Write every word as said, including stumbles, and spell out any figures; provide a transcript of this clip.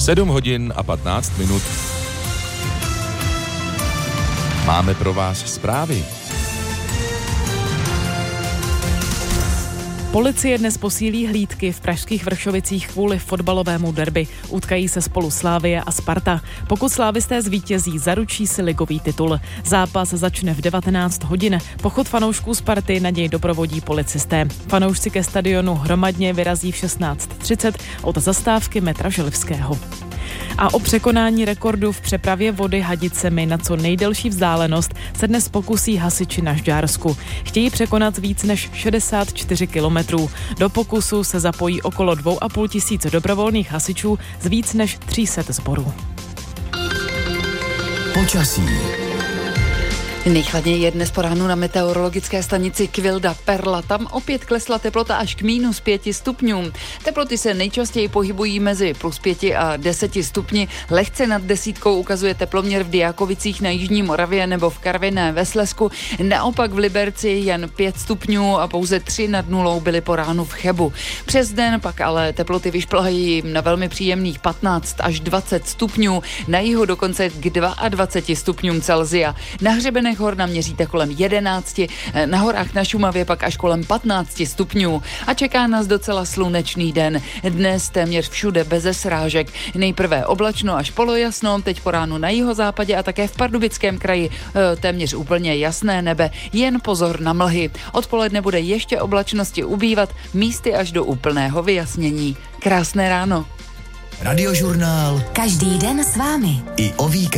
sedm hodin a patnáct minut. Máme pro vás zprávy. Policie dnes posílí hlídky v pražských Vršovicích kvůli fotbalovému derby. Utkají se spolu Slavie a Sparta. Pokud slávisté zvítězí, zaručí si ligový titul. Zápas začne v devatenáct hodin. Pochod fanoušků Sparty na něj doprovodí policisté. Fanoušci ke stadionu hromadně vyrazí v šestnáct třicet od zastávky metra Želivského. A o překonání rekordu v přepravě vody hadicemi na co nejdelší vzdálenost se dnes pokusí hasiči na Žďársku. Chtějí překonat víc než šedesát čtyři kilometrů. Do pokusu se zapojí okolo dvou a půl tisíce dobrovolných hasičů z víc než tři sta sborů. Počasí. Nejchladněji je dnes po ránu na meteorologické stanici Kvilda Perla. Tam opět klesla teplota až k mínus pěti stupňům. Teploty se nejčastěji pohybují mezi plus pěti a deseti stupni. Lehce nad desítkou ukazuje teploměr v Diákovicích na Jižní Moravě nebo v Karviné ve Slezsku. Naopak v Liberci jen pět stupňů a pouze tři nad nulou byly po ránu v Chebu. Přes den pak ale teploty vyšplhají na velmi příjemných patnáct až dvacet stupňů. Na jihu dokonce k dvaceti dvěma stupňům Celsia. Na hřebenech hor naměříte kolem jedenácti, na horách na Šumavě pak až kolem patnácti stupňů a čeká nás docela slunečný den. Dnes téměř všude beze srážek. Nejprve oblačno až polojasno, teď po ránu na jihozápadě a také v Pardubickém kraji téměř úplně jasné nebe, jen pozor na mlhy. Odpoledne bude ještě oblačnosti ubývat, místy až do úplného vyjasnění. Krásné ráno. Radiožurnál. Každý den s vámi. I o víkendu.